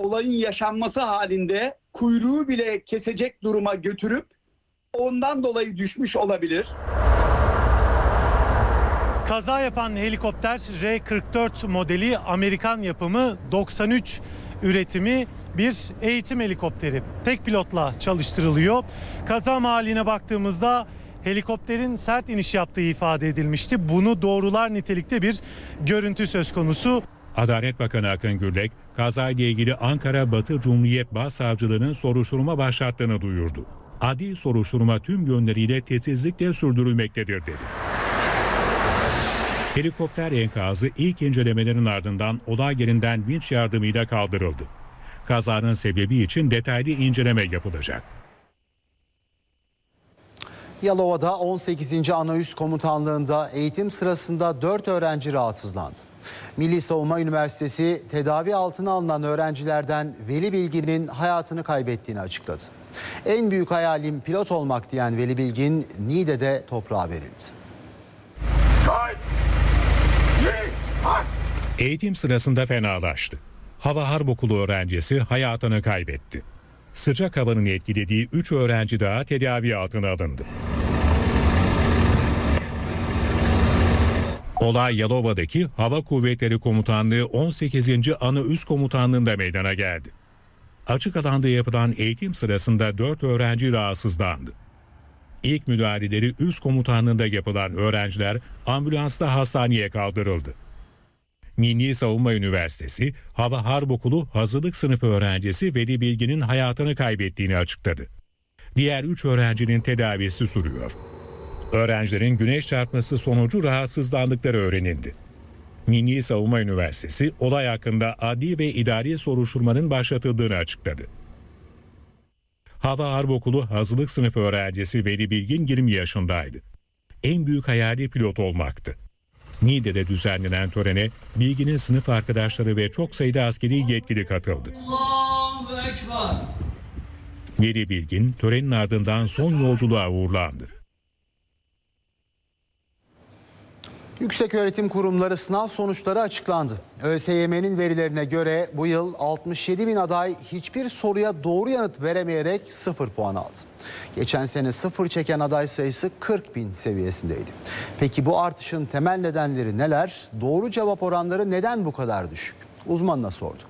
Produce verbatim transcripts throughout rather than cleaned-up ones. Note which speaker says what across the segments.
Speaker 1: olayın yaşanması halinde kuyruğu bile kesecek duruma götürüp ondan dolayı düşmüş olabilir.
Speaker 2: Kaza yapan helikopter R kırk dört modeli, Amerikan yapımı, doksan üç üretimi bir eğitim helikopteri. Tek pilotla çalıştırılıyor. Kaza mahalline baktığımızda helikopterin sert iniş yaptığı ifade edilmişti. Bunu doğrular nitelikte bir görüntü söz konusu.
Speaker 3: Adalet Bakanı Akın Gürlek, kazayla ilgili Ankara Batı Cumhuriyet Başsavcılığı'nın soruşturma başlattığını duyurdu. Adli soruşturma tüm yönleriyle titizlikle sürdürülmektedir dedi. Helikopter enkazı ilk incelemelerin ardından olay yerinden vinç yardımıyla kaldırıldı. Kazanın sebebi için detaylı inceleme yapılacak.
Speaker 4: Yalova'da on sekizinci Anaüs Komutanlığı'nda eğitim sırasında dört öğrenci rahatsızlandı. Milli Savunma Üniversitesi tedavi altına alınan öğrencilerden Veli Bilgin'in hayatını kaybettiğini açıkladı. En büyük hayalim pilot olmak diyen Veli Bilgin Niğde'de toprağa verildi.
Speaker 3: Eğitim sırasında fenalaştı. Hava Harp Okulu öğrencisi hayatını kaybetti. Sıcak havanın etkilediği üç öğrenci daha tedavi altına alındı. Olay Yalova'daki Hava Kuvvetleri Komutanlığı on sekizinci Anaüs Komutanlığı'nda meydana geldi. Açık alanda yapılan eğitim sırasında dört öğrenci rahatsızlandı. İlk müdahaleleri üst komutanlığında yapılan öğrenciler ambulansla hastaneye kaldırıldı. Milli Savunma Üniversitesi Hava Harp Okulu hazırlık sınıfı öğrencisi Veli Bilgin'in hayatını kaybettiğini açıkladı. Diğer üç öğrencinin tedavisi sürüyor. Öğrencilerin güneş çarpması sonucu rahatsızlandıkları öğrenildi. Milli Savunma Üniversitesi olay hakkında adli ve idari soruşturmanın başlatıldığını açıkladı. Hava Harp Okulu hazırlık sınıfı öğrencisi Veli Bilgin yirmi yaşındaydı. En büyük hayali pilot olmaktı. Niğde'de düzenlenen törene Bilgin'in sınıf arkadaşları ve çok sayıda askeri yetkili katıldı. Veli Bilgin törenin ardından son yolculuğa uğurlandı.
Speaker 4: Yükseköğretim Kurumları sınav sonuçları açıklandı. ÖSYM'nin verilerine göre bu yıl altmış yedi bin aday hiçbir soruya doğru yanıt veremeyerek sıfır puan aldı. Geçen sene sıfır çeken aday sayısı kırk bin seviyesindeydi. Peki bu artışın temel nedenleri neler? Doğru cevap oranları neden bu kadar düşük? Uzmanına sorduk.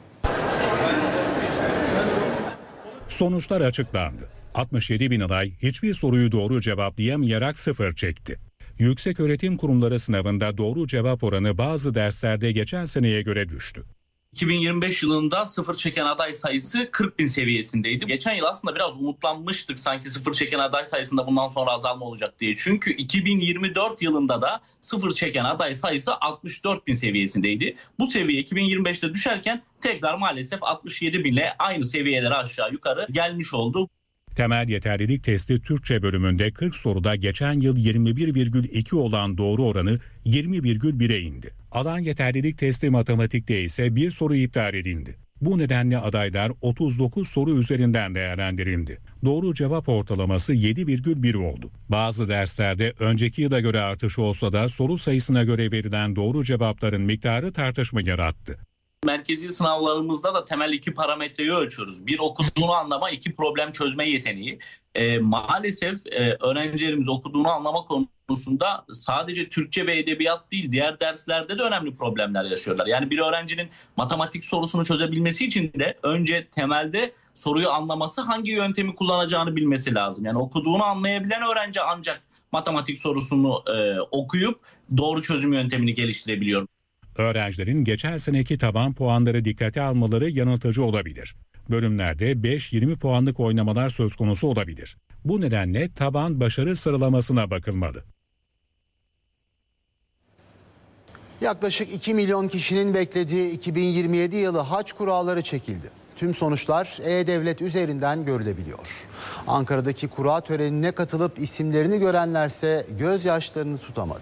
Speaker 3: Sonuçlar açıklandı. altmış yedi bin aday hiçbir soruyu doğru cevaplayamayarak sıfır çekti. Yükseköğretim Kurumları sınavında doğru cevap oranı bazı derslerde geçen seneye göre düştü.
Speaker 5: iki bin yirmi beş yılında sıfır çeken aday sayısı kırk bin seviyesindeydi. Geçen yıl aslında biraz umutlanmıştık sanki sıfır çeken aday sayısında bundan sonra azalma olacak diye. Çünkü iki bin yirmi dört yılında da sıfır çeken aday sayısı altmış dört bin seviyesindeydi. Bu seviye iki bin yirmi beşte düşerken tekrar maalesef altmış yedi binle aynı seviyelere aşağı yukarı gelmiş oldu.
Speaker 3: Temel yeterlilik testi Türkçe bölümünde kırk soruda geçen yıl yirmi bir virgül iki olan doğru oranı yirmi virgül bire indi. Alan yeterlilik testi matematikte ise bir soru iptal edildi. Bu nedenle adaylar otuz dokuz soru üzerinden değerlendirildi. Doğru cevap ortalaması yedi virgül bir oldu. Bazı derslerde önceki yıla göre artış olsa da soru sayısına göre verilen doğru cevapların miktarı tartışma yarattı.
Speaker 5: Merkezi sınavlarımızda da temel iki parametreyi ölçüyoruz. Bir, okuduğunu anlama, iki, problem çözme yeteneği. E, maalesef e, öğrencilerimiz okuduğunu anlama konusunda sadece Türkçe ve edebiyat değil, diğer derslerde de önemli problemler yaşıyorlar. Yani bir öğrencinin matematik sorusunu çözebilmesi için de önce temelde soruyu anlaması, hangi yöntemi kullanacağını bilmesi lazım. Yani okuduğunu anlayabilen öğrenci ancak matematik sorusunu e, okuyup doğru çözüm yöntemini geliştirebiliyor.
Speaker 3: Öğrencilerin geçen seneki taban puanları dikkate almaları yanıltıcı olabilir. Bölümlerde beş yirmi puanlık oynamalar söz konusu olabilir. Bu nedenle taban başarı sıralamasına bakılmalı.
Speaker 4: Yaklaşık iki milyon kişinin beklediği iki bin yirmi yedi yılı hac kuralları çekildi. Tüm sonuçlar E-Devlet üzerinden görülebiliyor. Ankara'daki kura törenine katılıp isimlerini görenlerse gözyaşlarını tutamadı.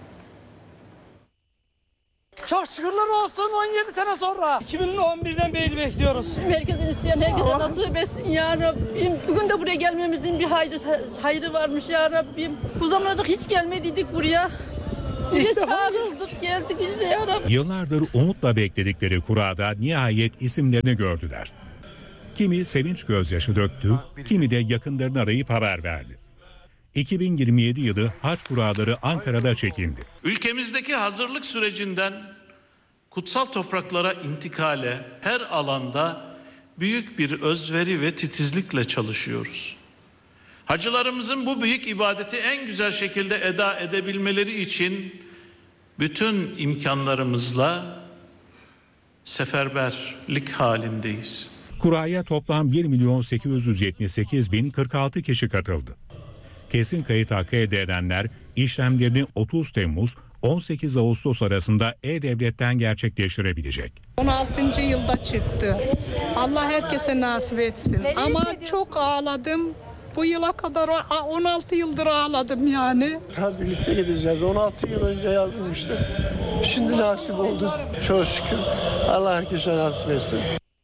Speaker 6: Çok şükürler olsun on yedi sene sonra. iki bin on birden beri bekliyoruz.
Speaker 7: Herkesin isteyen herkese nasip etsin ya Rabbim. Bugün de buraya gelmemizin bir hayrı, hayrı varmış ya Rabbim. Bu zamana dek hiç gelmediydik buraya. Bir çağrıldık geldik işte yarabbim.
Speaker 3: Yıllardır umutla bekledikleri kurada nihayet isimlerini gördüler. Kimi sevinç gözyaşı döktü, kimi de yakınlarını arayıp haber verdi. iki bin yirmi yedi yılı hac kuraları Ankara'da çekildi.
Speaker 8: Ülkemizdeki hazırlık sürecinden kutsal topraklara intikale her alanda büyük bir özveri ve titizlikle çalışıyoruz. Hacılarımızın bu büyük ibadeti en güzel şekilde eda edebilmeleri için bütün imkanlarımızla seferberlik halindeyiz.
Speaker 3: Kuraya toplam bir milyon sekiz yüz yetmiş sekiz bin kırk altı kişi katıldı. Kesin kayıt hakkı elde edenler işlemlerini otuz Temmuz on sekiz Ağustos arasında E-Devlet'ten gerçekleştirebilecek.
Speaker 9: on altıncı yılda çıktı. Allah herkese nasip etsin. Ama çok ağladım. Bu yıla kadar on altı yıldır ağladım yani.
Speaker 10: Ha, birlikte gideceğiz. on altı yıl önce yazılmıştı. Şimdi nasip oldu. Çok şükür. Allah herkese nasip etsin.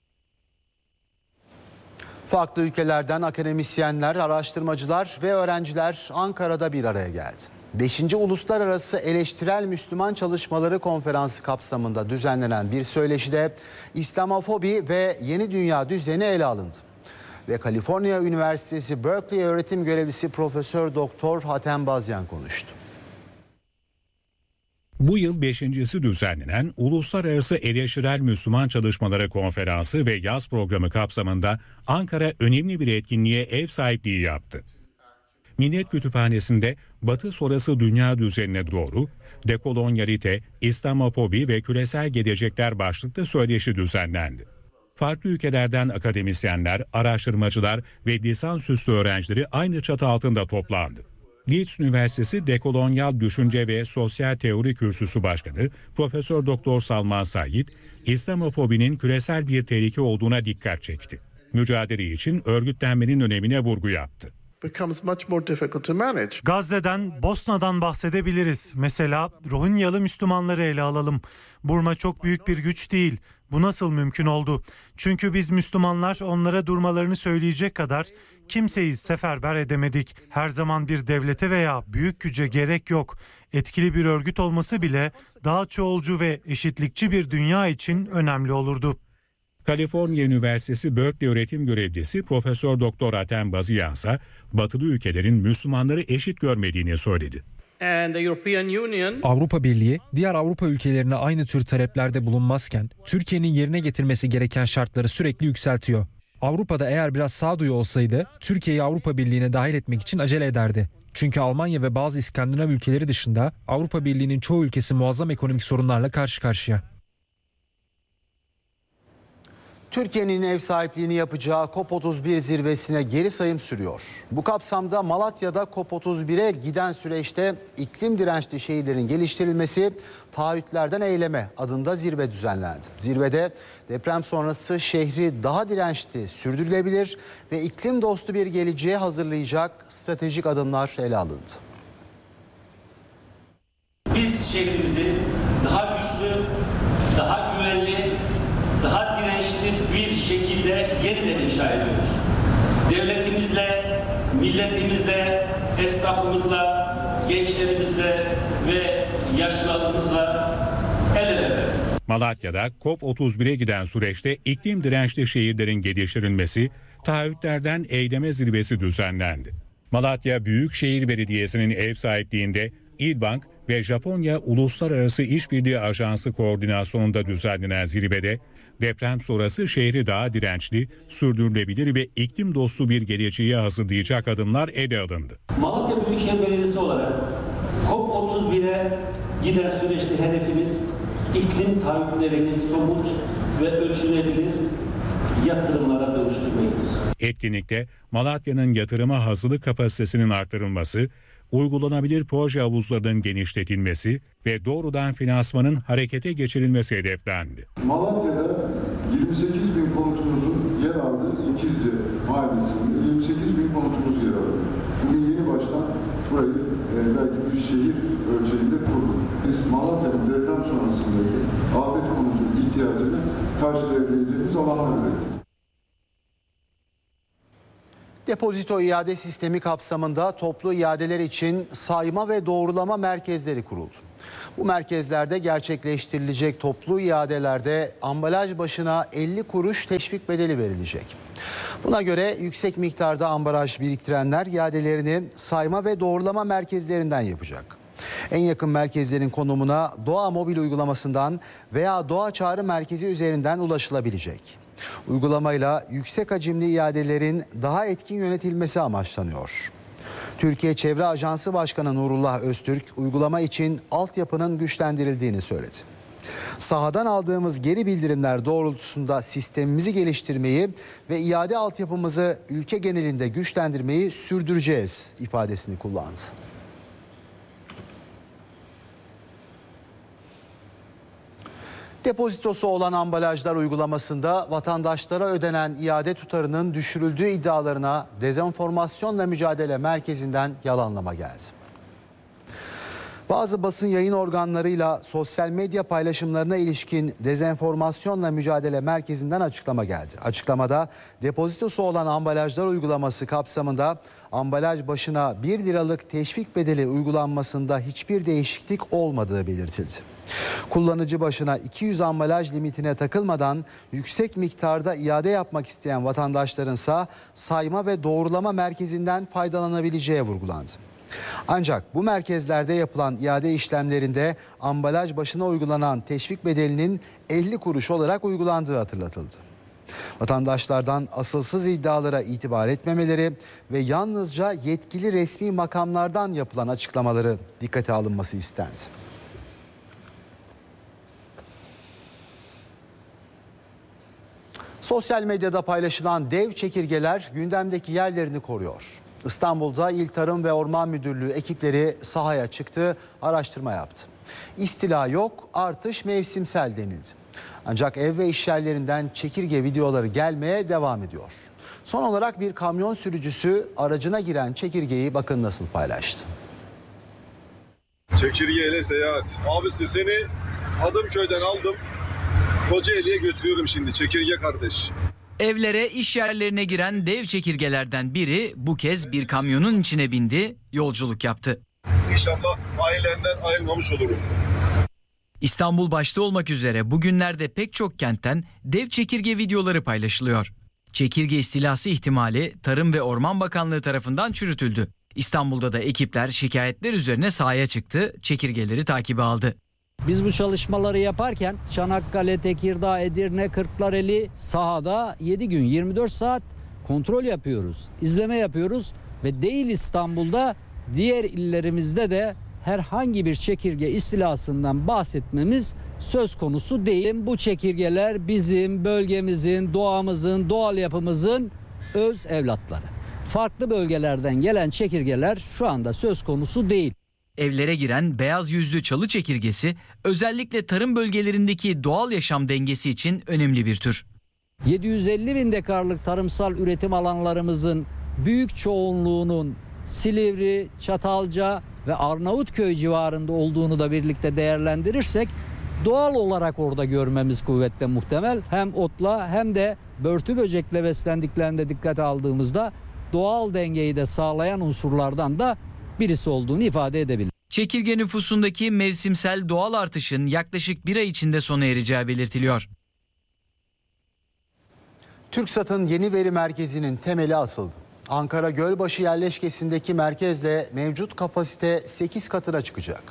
Speaker 4: Farklı ülkelerden akademisyenler, araştırmacılar ve öğrenciler Ankara'da bir araya geldi. beşinci Uluslararası Eleştirel Müslüman Çalışmaları Konferansı kapsamında düzenlenen bir söyleşide İslamofobi ve yeni dünya düzeni ele alındı. Ve Kaliforniya Üniversitesi Berkeley öğretim görevlisi Profesör Doktor Hatem Bazyan konuştu.
Speaker 3: Bu yıl beşincisi düzenlenen Uluslararası Eleştirel Müslüman Çalışmaları Konferansı ve yaz programı kapsamında Ankara önemli bir etkinliğe ev sahipliği yaptı. Millet Kütüphanesi'nde Batı sonrası dünya düzenine doğru dekolonyalite, İslamofobi ve küresel gelecekler başlıklı söyleşi düzenlendi. Farklı ülkelerden akademisyenler, araştırmacılar ve lisansüstü öğrencileri aynı çatı altında toplandı. Leeds Üniversitesi Dekolonyal Düşünce ve Sosyal Teori Kürsüsü Başkanı Profesör Doktor Salman Said, İslamofobinin küresel bir tehlike olduğuna dikkat çekti. Mücadele için örgütlenmenin önemine vurgu yaptı.
Speaker 2: Gazze'den, Bosna'dan bahsedebiliriz. Mesela Rohinyalı Müslümanları ele alalım. Burma çok büyük bir güç değil. Bu nasıl mümkün oldu? Çünkü biz Müslümanlar onlara durmalarını söyleyecek kadar kimseyi seferber edemedik. Her zaman bir devlete veya büyük güce gerek yok. Etkili bir örgüt olması bile daha çoğulcu ve eşitlikçi bir dünya için önemli olurdu.
Speaker 3: Kaliforniya Üniversitesi Berkeley öğretim görevlisi Profesör Doktor Hatem Bazyan ise Batılı ülkelerin Müslümanları eşit görmediğini söyledi.
Speaker 11: Avrupa Birliği diğer Avrupa ülkelerine aynı tür taleplerde bulunmazken Türkiye'nin yerine getirmesi gereken şartları sürekli yükseltiyor. Avrupa'da eğer biraz sağduyu olsaydı Türkiye'yi Avrupa Birliği'ne dahil etmek için acele ederdi. Çünkü Almanya ve bazı İskandinav ülkeleri dışında Avrupa Birliği'nin çoğu ülkesi muazzam ekonomik sorunlarla karşı karşıya.
Speaker 4: Türkiye'nin ev sahipliğini yapacağı COP otuz bir zirvesine geri sayım sürüyor. Bu kapsamda Malatya'da COP otuz bire giden süreçte iklim dirençli şehirlerin geliştirilmesi taahhütlerden eyleme adında zirve düzenlendi. Zirvede deprem sonrası şehri daha dirençli, sürdürülebilir ve iklim dostu bir geleceğe hazırlayacak stratejik adımlar ele alındı.
Speaker 12: Biz şehrimizi daha güçlü, daha güvenli, daha dirençli bir şekilde yeniden inşa ediyoruz. Devletimizle, milletimizle, esnafımızla, gençlerimizle ve yaşlılarımızla el ele verdik.
Speaker 3: Malatya'da COP otuz bire giden süreçte iklim dirençli şehirlerin geliştirilmesi, taahhütlerden eyleme zirvesi düzenlendi. Malatya Büyükşehir Belediyesi'nin ev sahipliğinde İlbank ve Japonya Uluslararası İşbirliği Ajansı koordinasyonunda düzenlenen zirvede deprem sonrası şehri daha dirençli, sürdürülebilir ve iklim dostu bir geleceğe hazırlayacak adımlar ele alındı.
Speaker 12: Malatya Büyükşehir Belediyesi olarak COP otuz bire giden süreçte hedefimiz iklim taahhütlerini somut ve ölçülebilir yatırımlara dönüştürmektir.
Speaker 3: Etkinlikte Malatya'nın yatırıma hazırlık kapasitesinin artırılması, uygulanabilir proje havuzlarının genişletilmesi ve doğrudan finansmanın harekete geçirilmesi hedeflendi.
Speaker 13: Malatya'da yirmi sekiz bin konutumuzun yer aldığı İkizce Mahallesi'nde yirmi sekiz bin konutumuz yer aldı. Bugün yeni baştan burayı e, belki bir şehir ölçeğinde kurduk. Biz Malatya'nın deprem sonrasındaki afet konutunun ihtiyacını karşılayabileceğimiz alanlar ürettik.
Speaker 4: Depozito iade sistemi kapsamında toplu iadeler için sayma ve doğrulama merkezleri kuruldu. Bu merkezlerde gerçekleştirilecek toplu iadelerde ambalaj başına elli kuruş teşvik bedeli verilecek. Buna göre yüksek miktarda ambalaj biriktirenler iadelerini sayma ve doğrulama merkezlerinden yapacak. En yakın merkezlerin konumuna Doğa mobil uygulamasından veya Doğa çağrı merkezi üzerinden ulaşılabilecek. Uygulamayla yüksek hacimli iadelerin daha etkin yönetilmesi amaçlanıyor. Türkiye Çevre Ajansı Başkanı Nurullah Öztürk uygulama için altyapının güçlendirildiğini söyledi. Sahadan aldığımız geri bildirimler doğrultusunda sistemimizi geliştirmeyi ve iade altyapımızı ülke genelinde güçlendirmeyi sürdüreceğiz ifadesini kullandı. Depozitosu olan ambalajlar uygulamasında vatandaşlara ödenen iade tutarının düşürüldüğü iddialarına Dezenformasyonla Mücadele Merkezi'nden yalanlama geldi. Bazı basın yayın organlarıyla sosyal medya paylaşımlarına ilişkin Dezenformasyonla Mücadele Merkezi'nden açıklama geldi. Açıklamada depozitosu olan ambalajlar uygulaması kapsamında ambalaj başına bir liralık teşvik bedeli uygulanmasında hiçbir değişiklik olmadığı belirtildi. Kullanıcı başına iki yüz ambalaj limitine takılmadan yüksek miktarda iade yapmak isteyen vatandaşlarınsa sayma ve doğrulama merkezinden faydalanabileceği vurgulandı. Ancak bu merkezlerde yapılan iade işlemlerinde ambalaj başına uygulanan teşvik bedelinin elli kuruş olarak uygulandığı hatırlatıldı. Vatandaşlardan asılsız iddialara itibar etmemeleri ve yalnızca yetkili resmi makamlardan yapılan açıklamaları dikkate alınması istendi. Sosyal medyada paylaşılan dev çekirgeler gündemdeki yerlerini koruyor. İstanbul'da İl Tarım ve Orman Müdürlüğü ekipleri sahaya çıktı, araştırma yaptı. İstila yok, artış mevsimsel denildi. Ancak ev ve iş yerlerinden çekirge videoları gelmeye devam ediyor. Son olarak bir kamyon sürücüsü aracına giren çekirgeyi bakın nasıl paylaştı.
Speaker 14: Çekirgeyle seyahat. Abisi seni Adımköy'den aldım. Kocaeli'ye götürüyorum şimdi çekirge kardeş.
Speaker 15: Evlere, iş yerlerine giren dev çekirgelerden biri bu kez bir kamyonun içine bindi, yolculuk yaptı.
Speaker 14: İnşallah ailenden ayrılmamış olurum.
Speaker 15: İstanbul başta olmak üzere bugünlerde pek çok kentten dev çekirge videoları paylaşılıyor. Çekirge istilası ihtimali Tarım ve Orman Bakanlığı tarafından çürütüldü. İstanbul'da da ekipler şikayetler üzerine sahaya çıktı, çekirgeleri takibe aldı.
Speaker 16: Biz bu çalışmaları yaparken Çanakkale, Tekirdağ, Edirne, Kırklareli sahada yedi gün yirmi dört saat kontrol yapıyoruz, izleme yapıyoruz ve değil İstanbul'da diğer illerimizde de herhangi bir çekirge istilasından bahsetmemiz söz konusu değil. Bu çekirgeler bizim bölgemizin, doğamızın, doğal yapımızın öz evlatları. Farklı bölgelerden gelen çekirgeler şu anda söz konusu değil.
Speaker 15: Evlere giren beyaz yüzlü çalı çekirgesi özellikle tarım bölgelerindeki doğal yaşam dengesi için önemli bir tür.
Speaker 16: yedi yüz elli bin dekarlık tarımsal üretim alanlarımızın büyük çoğunluğunun Silivri, Çatalca ve Arnavutköy civarında olduğunu da birlikte değerlendirirsek doğal olarak orada görmemiz kuvvetle muhtemel. Hem otla hem de börtü böcekle beslendiklerinde dikkate aldığımızda doğal dengeyi de sağlayan unsurlardan da birisi olduğunu ifade edebilir.
Speaker 15: Çekirge nüfusundaki mevsimsel doğal artışın yaklaşık bir ay içinde sona ereceği belirtiliyor.
Speaker 4: TürkSat'ın yeni veri merkezinin temeli atıldı. Ankara Gölbaşı yerleşkesindeki merkezle mevcut kapasite sekiz katına çıkacak.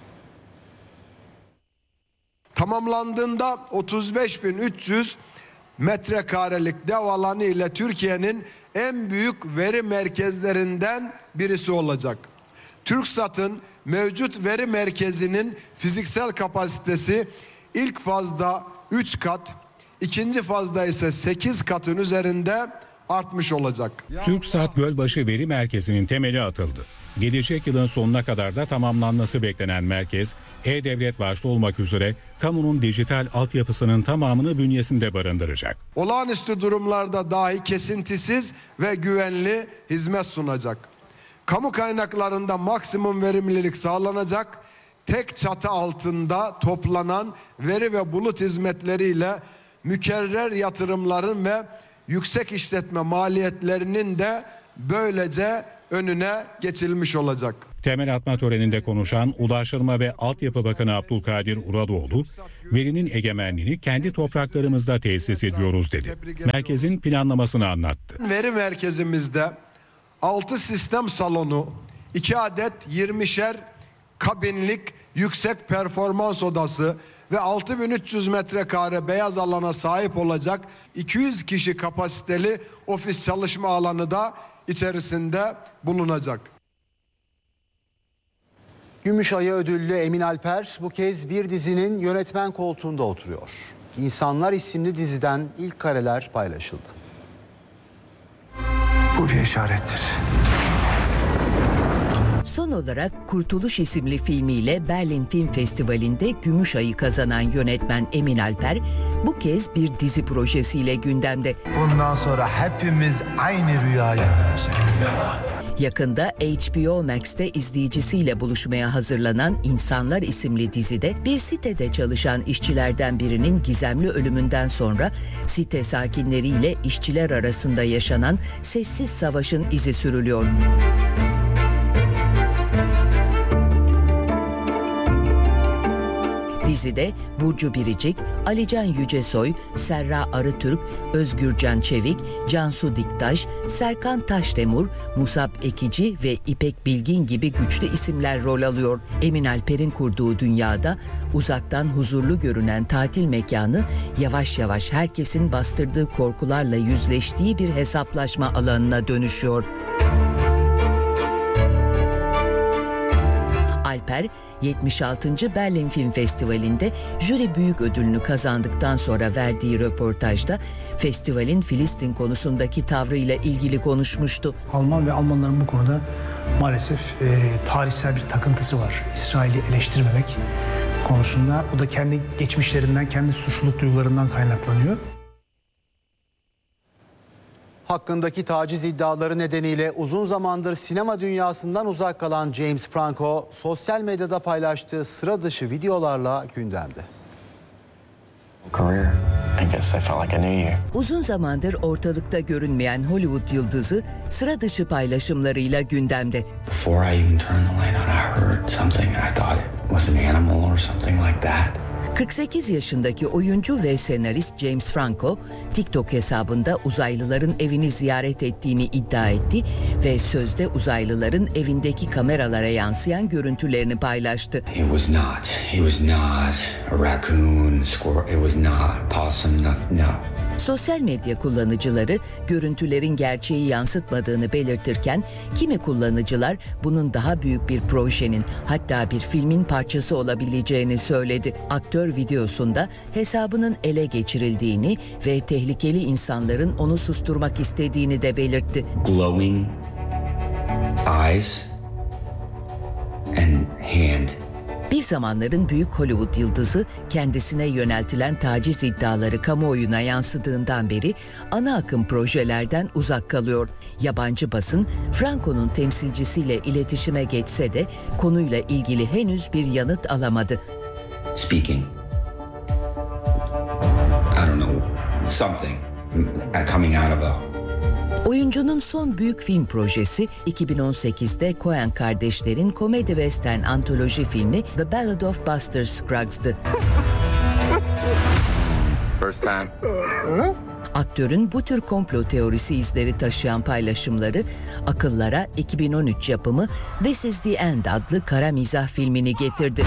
Speaker 17: Tamamlandığında otuz beş bin üç yüz metrekarelik dev alanı ile Türkiye'nin en büyük veri merkezlerinden birisi olacak. TürkSat'ın mevcut veri merkezinin fiziksel kapasitesi ilk fazda üç kat, ikinci fazda ise sekiz katın üzerinde artmış olacak.
Speaker 3: TürkSat Gölbaşı Veri Merkezi'nin temeli atıldı. Gelecek yılın sonuna kadar da tamamlanması beklenen merkez, E-Devlet başta olmak üzere kamunun dijital altyapısının tamamını bünyesinde barındıracak.
Speaker 17: Olağanüstü durumlarda dahi kesintisiz ve güvenli hizmet sunacak. Kamu kaynaklarında maksimum verimlilik sağlanacak. Tek çatı altında toplanan veri ve bulut hizmetleriyle mükerrer yatırımların ve yüksek işletme maliyetlerinin de böylece önüne geçilmiş olacak.
Speaker 3: Temel atma töreninde konuşan Ulaştırma ve Altyapı Bakanı Abdülkadir Uradoğlu, verinin egemenliğini kendi topraklarımızda tesis ediyoruz dedi. Merkezin planlamasını anlattı.
Speaker 17: Veri merkezimizde altı sistem salonu, iki adet yirmişer kabinlik yüksek performans odası ve altı bin üç yüz metrekare beyaz alana sahip olacak iki yüz kişi kapasiteli ofis çalışma alanı da içerisinde bulunacak.
Speaker 4: Gümüşayı ödüllü Emin Alper bu kez bir dizinin yönetmen koltuğunda oturuyor. İnsanlar isimli diziden ilk kareler paylaşıldı.
Speaker 18: Bu bir işarettir.
Speaker 19: Son olarak Kurtuluş isimli filmiyle Berlin Film Festivali'nde Gümüşayı kazanan yönetmen Emin Alper bu kez bir dizi projesiyle gündemde.
Speaker 18: Bundan sonra hepimiz aynı rüyayı göreceğiz.
Speaker 19: Yakında H B O Max'te izleyicisiyle buluşmaya hazırlanan İnsanlar isimli dizide bir sitede çalışan işçilerden birinin gizemli ölümünden sonra site sakinleriyle işçiler arasında yaşanan sessiz savaşın izi sürülüyor. Dizide Burcu Biricik, Alican Yücesoy, Serra Arıtürk, Özgürcan Çevik, Cansu Diktaş, Serkan Taşdemir, Musab Ekici ve İpek Bilgin gibi güçlü isimler rol alıyor. Emin Alper'in kurduğu dünyada uzaktan huzurlu görünen tatil mekanı yavaş yavaş herkesin bastırdığı korkularla yüzleştiği bir hesaplaşma alanına dönüşüyor. Alper, yetmiş altıncı Berlin Film Festivali'nde jüri büyük ödülünü kazandıktan sonra verdiği röportajda festivalin Filistin konusundaki tavrıyla ilgili konuşmuştu.
Speaker 20: Alman ve Almanların bu konuda maalesef e, tarihsel bir takıntısı var. İsrail'i eleştirmemek konusunda. O da kendi geçmişlerinden, kendi suçluluk duygularından kaynaklanıyor.
Speaker 4: Hakkındaki taciz iddiaları nedeniyle uzun zamandır sinema dünyasından uzak kalan James Franco, sosyal medyada paylaştığı sıra dışı videolarla gündemde.
Speaker 19: Uzun zamandır ortalıkta görünmeyen Hollywood yıldızı sıra dışı paylaşımlarıyla gündemde. kırk sekiz yaşındaki oyuncu ve senarist James Franco, TikTok hesabında uzaylıların evini ziyaret ettiğini iddia etti ve sözde uzaylıların evindeki kameralara yansıyan görüntülerini paylaştı.
Speaker 21: It was not. It was not a raccoon, squirrel. It was not possum. No. no.
Speaker 19: Sosyal medya kullanıcıları görüntülerin gerçeği yansıtmadığını belirtirken kimi kullanıcılar bunun daha büyük bir projenin, hatta bir filmin parçası olabileceğini söyledi. Aktör videosunda hesabının ele geçirildiğini ve tehlikeli insanların onu susturmak istediğini de belirtti.
Speaker 21: Glowing eyes and hand.
Speaker 19: Bir zamanların büyük Hollywood yıldızı kendisine yöneltilen taciz iddiaları kamuoyuna yansıdığından beri ana akım projelerden uzak kalıyor. Yabancı basın Franco'nun temsilcisiyle iletişime geçse de konuyla ilgili henüz bir yanıt alamadı.
Speaker 21: Speaking. I don't know, something coming out of a
Speaker 19: Oyuncunun son büyük film projesi iki bin on sekizde Coen kardeşlerin komedi western antoloji filmi The Ballad of Buster Scruggs'dı.
Speaker 21: First time.
Speaker 19: Aktörün bu tür komplo teorisi izleri taşıyan paylaşımları akıllara iki bin on üç yapımı This Is The End adlı kara mizah filmini getirdi.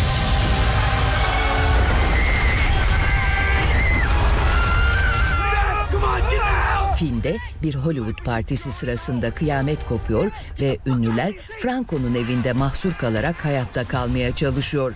Speaker 19: Filmde bir Hollywood partisi sırasında kıyamet kopuyor ve ünlüler Franco'nun evinde mahsur kalarak hayatta kalmaya çalışıyor.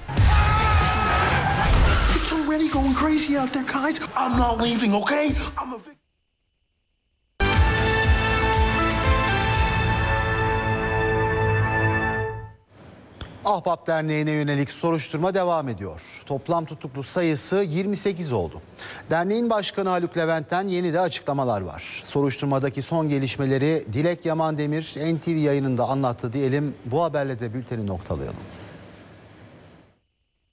Speaker 4: Ahbap Derneği'ne yönelik soruşturma devam ediyor. Toplam tutuklu sayısı yirmi sekiz oldu. Derneğin başkanı Haluk Levent'ten yeni de açıklamalar var. Soruşturmadaki son gelişmeleri Dilek Yaman Demir N T V yayınında anlattı diyelim. Bu haberle de bülteni noktalayalım.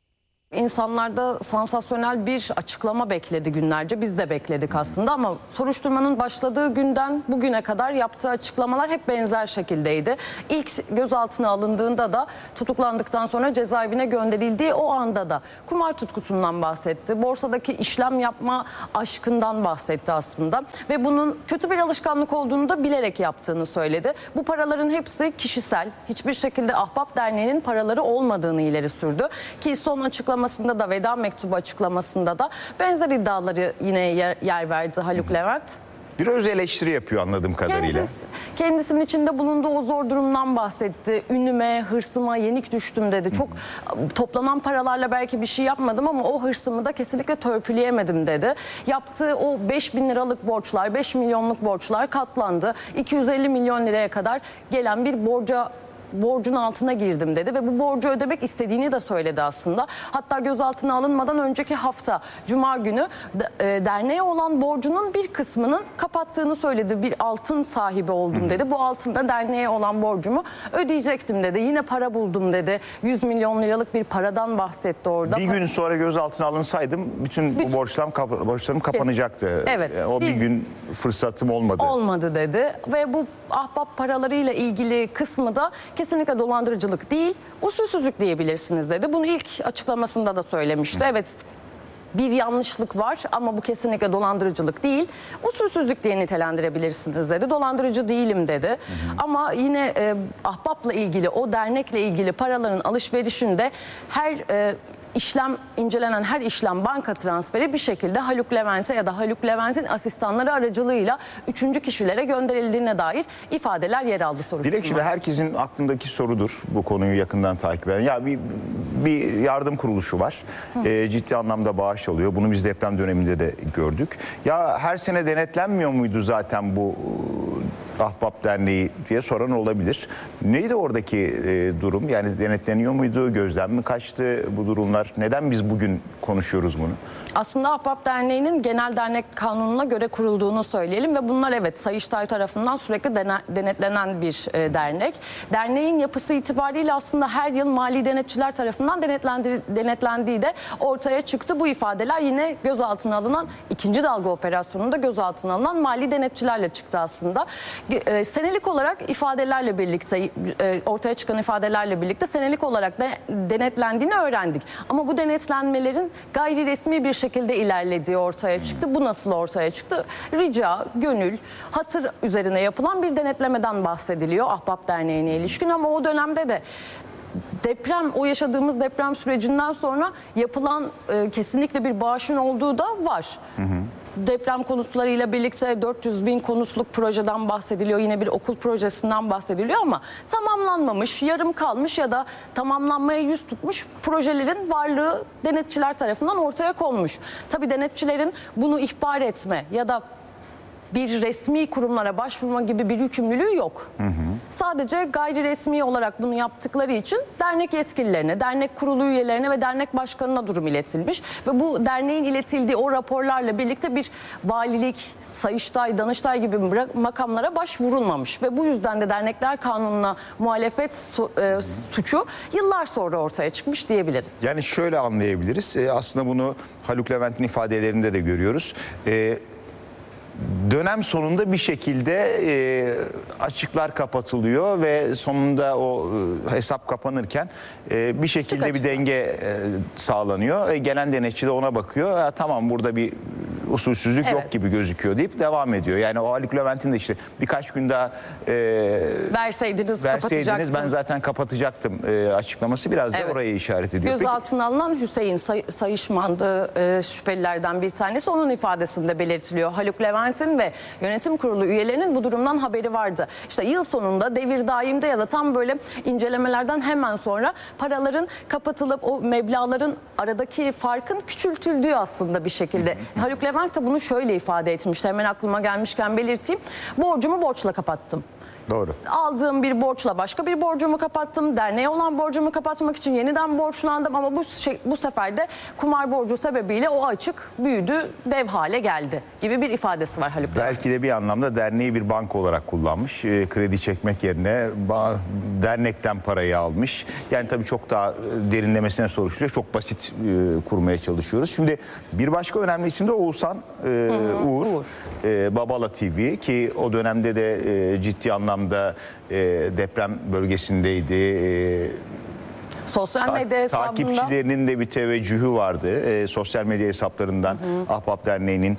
Speaker 1: İnsanlarda sansasyonel bir açıklama bekledi günlerce. Biz de bekledik aslında ama soruşturmanın başladığı günden bugüne kadar yaptığı açıklamalar hep benzer şekildeydi. İlk gözaltına alındığında da tutuklandıktan sonra cezaevine gönderildiği o anda da kumar tutkusundan bahsetti. Borsadaki işlem yapma aşkından bahsetti aslında ve bunun kötü bir alışkanlık olduğunu da bilerek yaptığını söyledi. Bu paraların hepsi kişisel, hiçbir şekilde Ahbap Derneği'nin paraları olmadığını ileri sürdü ki son açıklama da veda mektubu açıklamasında da benzer iddiaları yine yer, yer verdi Haluk Levent.
Speaker 22: Bir öz eleştiri yapıyor anladığım kadarıyla.
Speaker 1: Kendisi, kendisinin içinde bulunduğu o zor durumdan bahsetti. Ünüme, hırsıma yenik düştüm dedi. Çok toplanan paralarla belki bir şey yapmadım ama o hırsımı da kesinlikle törpüleyemedim dedi. Yaptığı o beş bin liralık borçlar, beş milyonluk borçlar katlandı. iki yüz elli milyon liraya kadar gelen bir borca borcun altına girdim dedi ve bu borcu ödemek istediğini de söyledi aslında. Hatta gözaltına alınmadan önceki hafta Cuma günü derneğe olan borcunun bir kısmının kapattığını söyledi. Bir altın sahibi oldum dedi. Bu altında derneğe olan borcumu ödeyecektim dedi. Yine para buldum dedi. yüz milyon liralık bir paradan bahsetti orada.
Speaker 22: Bir gün sonra gözaltına alınsaydım bütün bu borçlarım, borçlarım kapanacaktı.
Speaker 1: Evet.
Speaker 22: O bir, bir gün fırsatım olmadı.
Speaker 1: Olmadı dedi ve bu ahbap paralarıyla ilgili kısmı da kesinlikle dolandırıcılık değil, usulsüzlük diyebilirsiniz dedi. Bunu ilk açıklamasında da söylemişti. Evet, bir yanlışlık var ama bu kesinlikle dolandırıcılık değil. Usulsüzlük diye nitelendirebilirsiniz dedi. Dolandırıcı değilim dedi. Hı hı. Ama yine e, ahbapla ilgili, o dernekle ilgili paraların alışverişinde her e, işlem, incelenen her işlem banka transferi bir şekilde Haluk Levent'e ya da Haluk Levent'in asistanları aracılığıyla üçüncü kişilere gönderildiğine dair ifadeler yer aldı soruşturmada.
Speaker 22: Dilek, şimdi herkesin aklındaki sorudur bu konuyu yakından takip eden. Ya bir, bir yardım kuruluşu var. E, ciddi anlamda bağış alıyor. Bunu biz deprem döneminde de gördük. Ya her sene denetlenmiyor muydu zaten bu Ahbap Derneği diye soran olabilir. Neydi oradaki e, durum? Yani denetleniyor muydu? Gözden mi kaçtı bu durumlar? Neden biz bugün konuşuyoruz bunu?
Speaker 1: Aslında Ahbap Derneği'nin genel dernek kanununa göre kurulduğunu söyleyelim ve bunlar evet Sayıştay tarafından sürekli denetlenen bir e, dernek. Derneğin yapısı itibariyle aslında her yıl mali denetçiler tarafından denetlendiği de ortaya çıktı. Bu ifadeler yine gözaltına alınan ikinci dalga operasyonunda gözaltına alınan mali denetçilerle çıktı aslında. E, senelik olarak ifadelerle birlikte e, ortaya çıkan ifadelerle birlikte senelik olarak de, denetlendiğini öğrendik. Ama bu denetlenmelerin gayri resmi bir şekilde ilerlediği ortaya çıktı. Bu nasıl ortaya çıktı? Rica, gönül, hatır üzerine yapılan bir denetlemeden bahsediliyor Ahbap Derneği'ne ilişkin ama o dönemde de deprem, o yaşadığımız deprem sürecinden sonra yapılan e, kesinlikle bir bağışın olduğu da var. Hı hı. Deprem konutlarıyla birlikte dört yüz bin konutluk projeden bahsediliyor. Yine bir okul projesinden bahsediliyor ama tamamlanmamış, yarım kalmış ya da tamamlanmaya yüz tutmuş projelerin varlığı denetçiler tarafından ortaya konmuş. Tabii denetçilerin bunu ihbar etme ya da bir resmi kurumlara başvurma gibi bir yükümlülüğü yok. Hı hı. Sadece gayri resmi olarak bunu yaptıkları için dernek yetkililerine, dernek kurulu üyelerine ve dernek başkanına durum iletilmiş. Ve bu derneğin iletildiği o raporlarla birlikte bir valilik, Sayıştay, Danıştay gibi makamlara başvurulmamış. Ve bu yüzden de dernekler kanununa muhalefet su, e, suçu yıllar sonra ortaya çıkmış diyebiliriz.
Speaker 22: Yani şöyle anlayabiliriz. E, aslında bunu Haluk Levent'in ifadelerinde de görüyoruz. E, Dönem sonunda bir şekilde e, açıklar kapatılıyor ve sonunda o e, hesap kapanırken e, bir şekilde bir denge e, sağlanıyor. E, gelen denetçi de ona bakıyor. Ha, tamam burada bir usulsüzlük evet. yok gibi gözüküyor deyip devam ediyor. Yani o Haluk Levent'in de işte birkaç gün daha e,
Speaker 1: verseydiniz,
Speaker 22: verseydiniz ben zaten kapatacaktım e, açıklaması biraz evet. da oraya işaret ediyor.
Speaker 1: Gözaltına alınan Hüseyin say Sayışman'dı e, şüphelilerden bir tanesi. Onun ifadesinde belirtiliyor. Haluk Levent'in ve yönetim kurulu üyelerinin bu durumdan haberi vardı. İşte yıl sonunda devir daimde ya da tam böyle incelemelerden hemen sonra paraların kapatılıp o meblağların aradaki farkın küçültüldüğü aslında bir şekilde. Haluk Levent de bunu şöyle ifade etmişti. Hemen aklıma gelmişken belirteyim. Borcumu borçla kapattım.
Speaker 22: Doğru.
Speaker 1: Aldığım bir borçla başka bir borcumu kapattım. Derneğe olan borcumu kapatmak için yeniden borçlandım ama bu şey, bu sefer de kumar borcu sebebiyle o açık büyüdü, dev hale geldi gibi bir ifadesi var Haluk.
Speaker 22: Belki de bir anlamda derneği bir banka olarak kullanmış. E, kredi çekmek yerine ba- dernekten parayı almış. Yani tabii çok daha derinlemesine soruşturuyor. Çok basit e, kurmaya çalışıyoruz. Şimdi bir başka önemli isim de Oğuzhan e, Uğur. Uğur. E, Babala T V ki o dönemde de e, ciddi anlamda e, deprem bölgesindeydi. E,
Speaker 1: Sosyal medya
Speaker 22: Ta-
Speaker 1: hesabında
Speaker 22: takipçilerinin de bir teveccühü vardı. E, sosyal medya hesaplarından hı hı. Ahbap Derneği'nin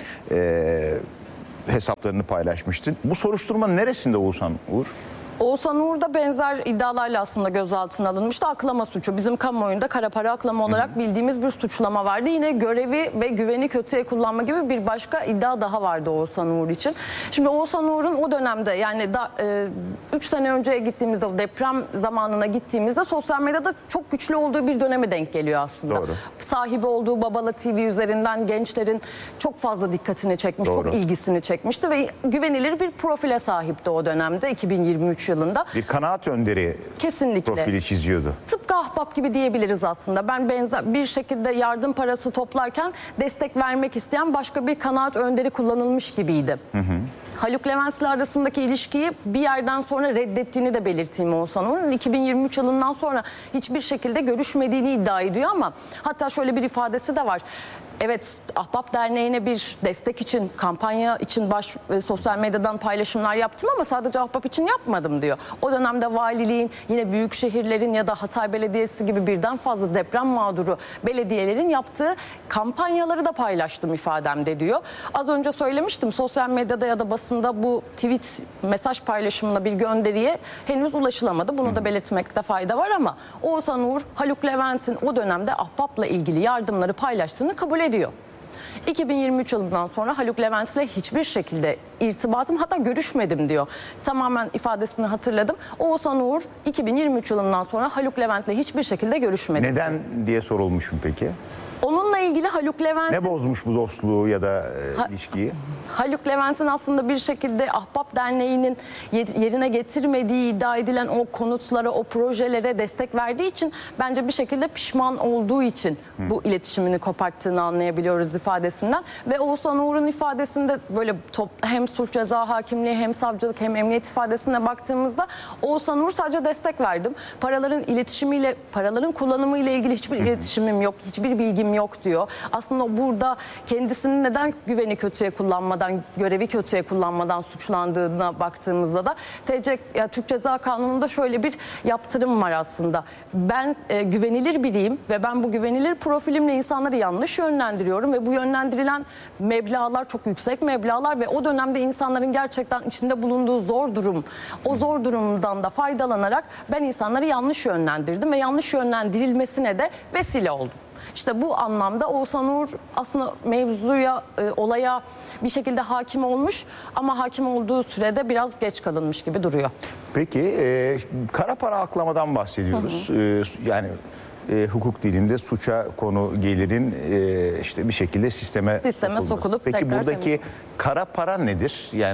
Speaker 22: e, hesaplarını paylaşmıştı. Bu soruşturmanın neresinde Oğuzhan Uğur?
Speaker 1: Oğuzhan Uğur da benzer iddialarla aslında gözaltına alınmıştı. Aklama suçu. Bizim kamuoyunda kara para aklama olarak Hı. bildiğimiz bir suçlama vardı. Yine görevi ve güveni kötüye kullanma gibi bir başka iddia daha vardı Oğuzhan Uğur için. Şimdi Oğuzhan Uğur'un o dönemde yani üç e, sene önceye gittiğimizde, o deprem zamanına gittiğimizde sosyal medyada çok güçlü olduğu bir döneme denk geliyor aslında. Doğru. Sahibi olduğu Babala T V üzerinden gençlerin çok fazla dikkatini çekmiş, Doğru. çok ilgisini çekmişti ve güvenilir bir profile sahipti o dönemde iki bin yirmi üç yılında.
Speaker 22: Bir kanaat önderi
Speaker 1: Kesinlikle.
Speaker 22: profili çiziyordu.
Speaker 1: Tıpkı Ahbap gibi diyebiliriz aslında. Ben benzer bir şekilde yardım parası toplarken destek vermek isteyen başka bir kanaat önderi kullanılmış gibiydi. Hı hı. Haluk Levent'le arasındaki ilişkiyi bir yerden sonra reddettiğini de belirteyim Oğuzhan Uğur'un. iki bin yirmi üç yılından sonra hiçbir şekilde görüşmediğini iddia ediyor ama hatta şöyle bir ifadesi de var. Evet, Ahbap Derneği'ne bir destek için, kampanya için baş, e, sosyal medyadan paylaşımlar yaptım ama sadece Ahbap için yapmadım diyor. O dönemde valiliğin, yine büyük şehirlerin ya da Hatay Belediyesi gibi birden fazla deprem mağduru belediyelerin yaptığı kampanyaları da paylaştım ifademde diyor. Az önce söylemiştim, sosyal medyada ya da basında bu tweet mesaj paylaşımına bir gönderiye henüz ulaşılamadı. Bunu da belirtmekte fayda var ama Oğuzhan Uğur, Haluk Levent'in o dönemde Ahbap'la ilgili yardımları paylaştığını kabul ediyor. diyor. iki bin yirmi üç yılından sonra Haluk Levent'le hiçbir şekilde irtibatım, hatta görüşmedim diyor. Tamamen ifadesini hatırladım. Oğuzhan Uğur iki bin yirmi üç yılından sonra Haluk Levent'le hiçbir şekilde görüşmedi.
Speaker 22: Neden diye sorulmuş mu peki?
Speaker 1: Onunla ilgili Haluk Levent...
Speaker 22: Ne bozmuş bu dostluğu ya da e,
Speaker 1: ha,
Speaker 22: ilişkiyi?
Speaker 1: Haluk Levent'in aslında bir şekilde Ahbap Derneği'nin yerine getirmediği iddia edilen o konutlara, o projelere destek verdiği için bence bir şekilde pişman olduğu için Hı. bu iletişimini koparttığını anlayabiliyoruz ifadesinden. Ve Oğuzhan Uğur'un ifadesinde böyle top, hem suç ceza hakimliği hem savcılık hem emniyet ifadesine baktığımızda Oğuzhan Uğur sadece destek verdim. Paraların iletişimiyle, paraların kullanımıyla ilgili hiçbir Hı. iletişimim yok, hiçbir bilgim yok diyor. Aslında burada kendisinin neden güveni kötüye kullanmadan, görevi kötüye kullanmadan suçlandığına baktığımızda da T C, ya, Türk Ceza Kanunu'nda şöyle bir yaptırım var aslında. Ben e, güvenilir biriyim ve ben bu güvenilir profilimle insanları yanlış yönlendiriyorum ve bu yönlendirilen meblağlar çok yüksek meblağlar ve o dönemde insanların gerçekten içinde bulunduğu zor durum, o zor durumdan da faydalanarak ben insanları yanlış yönlendirdim ve yanlış yönlendirilmesine de vesile oldum. İşte bu anlamda Oğuzhan Uğur aslında mevzuya, e, olaya bir şekilde hakim olmuş ama hakim olduğu sürede biraz geç kalınmış gibi duruyor.
Speaker 22: Peki e, kara para aklamadan bahsediyoruz. Hı hı. E, yani e, hukuk dilinde suça konu gelirin e, işte bir şekilde sisteme,
Speaker 1: sisteme sokulup
Speaker 22: Peki
Speaker 1: tekrar
Speaker 22: buradaki
Speaker 1: temizlenir.
Speaker 22: Kara para nedir? Yani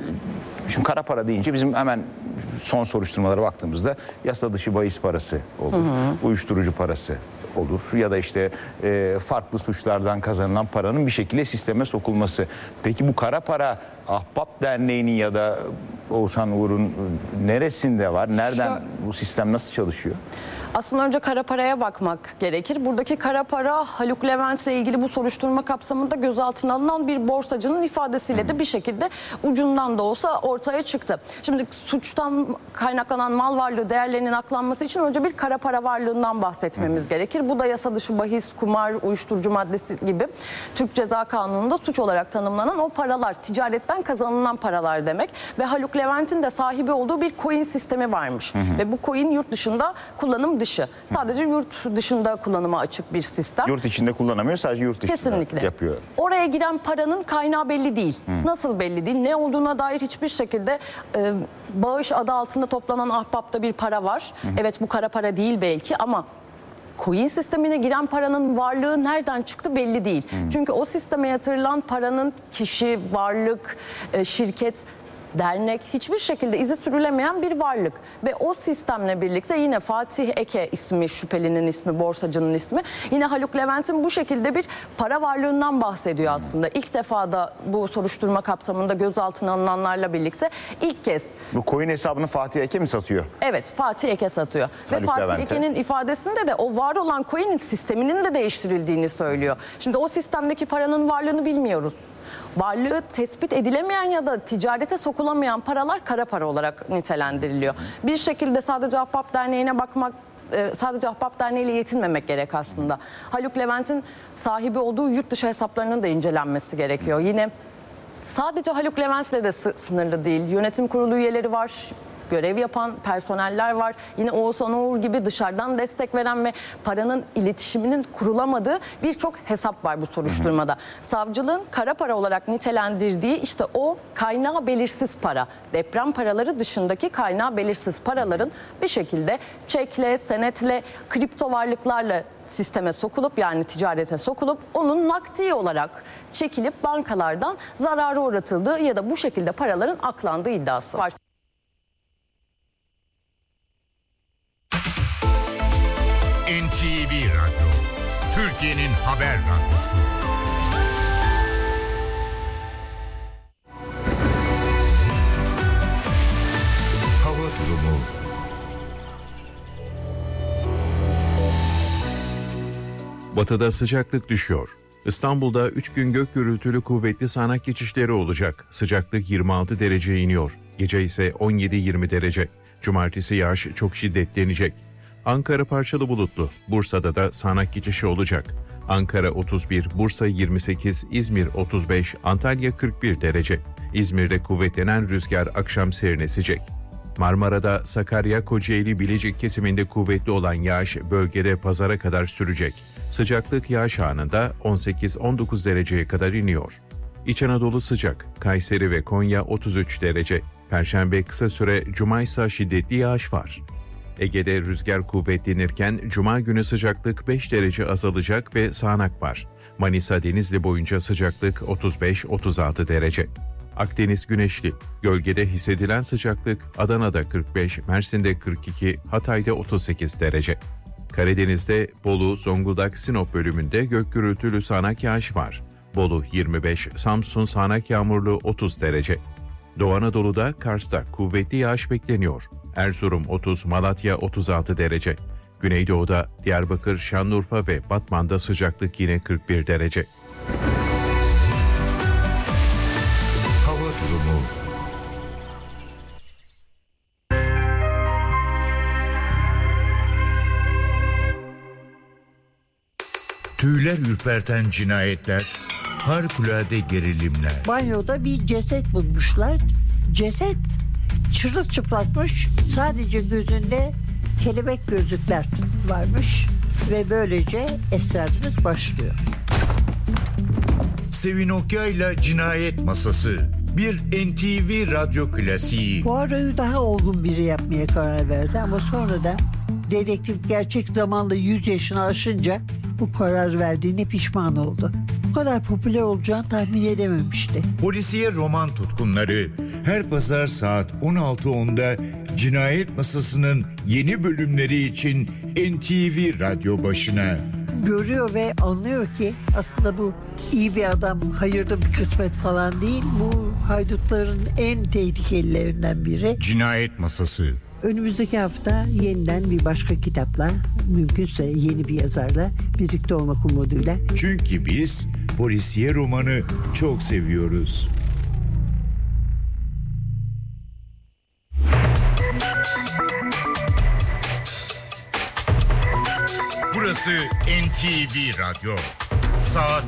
Speaker 22: şimdi kara para deyince bizim hemen son soruşturmalara baktığımızda yasa dışı bahis parası olur, hı hı. uyuşturucu parası olur ya da işte e, farklı suçlardan kazanılan paranın bir şekilde sisteme sokulması. Peki bu kara para Ahbap Derneği'nin ya da Oğuzhan Uğur'un neresinde var? Nereden Şu... bu sistem nasıl çalışıyor?
Speaker 1: Aslında önce kara paraya bakmak gerekir. Buradaki kara para Haluk Levent'le ilgili bu soruşturma kapsamında gözaltına alınan bir borsacının ifadesiyle de bir şekilde ucundan da olsa ortaya çıktı. Şimdi suçtan kaynaklanan mal varlığı değerlerinin aklanması için önce bir kara para varlığından bahsetmemiz gerekir. Bu da yasa dışı bahis, kumar, uyuşturucu maddesi gibi Türk Ceza Kanunu'nda suç olarak tanımlanan o paralar, ticaretten kazanılan paralar demek. Ve Haluk Levent'in de sahibi olduğu bir coin sistemi varmış. Hı hı. Ve bu coin yurt dışında kullanım dışı. Sadece yurt dışında kullanıma açık bir sistem.
Speaker 22: Yurt içinde kullanamıyor, sadece yurt dışında
Speaker 1: Kesinlikle.
Speaker 22: yapıyor.
Speaker 1: Oraya giren paranın kaynağı belli değil. Hı. Nasıl belli değil? Ne olduğuna dair hiçbir şekilde e, bağış adı altında toplanan Ahbap'ta bir para var. Hı. Evet, bu kara para değil belki ama coin sistemine giren paranın varlığı nereden çıktı belli değil. Hı. Çünkü o sisteme yatırılan paranın kişi, varlık, e, şirket dernek, hiçbir şekilde izi sürülemeyen bir varlık. Ve o sistemle birlikte yine Fatih Eke ismi, şüphelinin ismi, borsacının ismi, yine Haluk Levent'in bu şekilde bir para varlığından bahsediyor aslında. İlk defa da bu soruşturma kapsamında gözaltına alınanlarla birlikte ilk kez.
Speaker 22: Bu coin hesabını Fatih Eke mi satıyor?
Speaker 1: Evet, Fatih Eke satıyor.
Speaker 22: Haluk
Speaker 1: Ve Fatih
Speaker 22: Levent'e.
Speaker 1: Eke'nin ifadesinde de o var olan coin'in sisteminin de değiştirildiğini söylüyor. Şimdi o sistemdeki paranın varlığını bilmiyoruz. Varlığı tespit edilemeyen ya da ticarete sokulamayan paralar kara para olarak nitelendiriliyor. Bir şekilde sadece Ahbap Derneği'ne bakmak, sadece Ahbap Derneği ile yetinmemek gerek aslında. Haluk Levent'in sahibi olduğu yurt dışı hesaplarının da incelenmesi gerekiyor. Yine sadece Haluk Levent'le de sınırlı değil. Yönetim kurulu üyeleri var, görev yapan personeller var. Yine Oğuzhan Uğur gibi dışarıdan destek veren ve paranın iletişiminin kurulamadığı birçok hesap var bu soruşturmada. Hı hı. Savcılığın kara para olarak nitelendirdiği işte o kaynağı belirsiz para. Deprem paraları dışındaki kaynağı belirsiz paraların bir şekilde çekle, senetle, kripto varlıklarla sisteme sokulup, yani ticarete sokulup onun nakdi olarak çekilip bankalardan zarara uğratıldığı ya da bu şekilde paraların aklandığı iddiası var.
Speaker 5: N T V Radyo, Türkiye'nin haber radyosu. Hava durumu.
Speaker 6: Batıda sıcaklık düşüyor. İstanbul'da üç gün gök gürültülü kuvvetli sağanak geçişleri olacak. Sıcaklık yirmi altı derece iniyor. Gece ise on yedi yirmi derece. Cumartesi yağış çok şiddetlenecek. Ankara parçalı bulutlu. Bursa'da da sağanak geçişi olacak. Ankara otuz bir, Bursa yirmi sekiz, İzmir otuz beş, Antalya kırk bir derece. İzmir'de kuvvetlenen rüzgar akşam serinleşecek. Marmara'da Sakarya, Kocaeli, Bilecik kesiminde kuvvetli olan yağış bölgede pazara kadar sürecek. Sıcaklık yağış anında on sekiz on dokuz dereceye kadar iniyor. İç Anadolu sıcak. Kayseri ve Konya otuz üç derece. Perşembe kısa süre, Cuma ise şiddetli yağış var. Ege'de rüzgar kuvvetlenirken Cuma günü sıcaklık beş derece azalacak ve sağanak var. Manisa Denizli boyunca sıcaklık otuz beş otuz altı derece. Akdeniz güneşli. Gölgede hissedilen sıcaklık Adana'da kırk beş, Mersin'de kırk iki, Hatay'da otuz sekiz derece. Karadeniz'de Bolu, Zonguldak, Sinop bölümünde gök gürültülü sağanak yağış var. Bolu yirmi beş, Samsun sağanak yağmurlu otuz derece. Doğu Anadolu'da Kars'ta kuvvetli yağış bekleniyor. Erzurum otuz, Malatya otuz altı derece. Güneydoğu'da Diyarbakır, Şanlıurfa ve Batman'da sıcaklık yine kırk bir derece.
Speaker 5: Hava durumu. Tüyler ürperten cinayetler, harikulade gerilimler.
Speaker 23: Banyoda bir ceset bulmuşlar. Ceset çırılçıplakmış. Sadece gözünde kelebek gözlükler varmış. Ve böylece esrarımız başlıyor.
Speaker 5: Sevin Okyay'la Cinayet Masası. Bir N T V radyo klasiği.
Speaker 23: Poirot'u daha olgun biri yapmaya karar verdi ama sonra da dedektif gerçek zamanlı yüz yaşını aşınca bu karar verdiğine pişman oldu. Bu kadar popüler olacağını tahmin edememişti.
Speaker 5: Polisiye roman tutkunları her pazar saat on altı onda Cinayet Masası'nın yeni bölümleri için N T V radyo başına.
Speaker 23: Görüyor ve anlıyor ki aslında bu iyi bir adam, hayırlı bir kısmet falan değil. Bu haydutların en tehlikelilerinden biri.
Speaker 5: Cinayet Masası.
Speaker 23: Önümüzdeki hafta yeniden bir başka kitapla, mümkünse yeni bir yazarla birlikte olmak umuduyla.
Speaker 5: Çünkü biz polisiye romanı çok seviyoruz. Burası N T V Radyo. Saat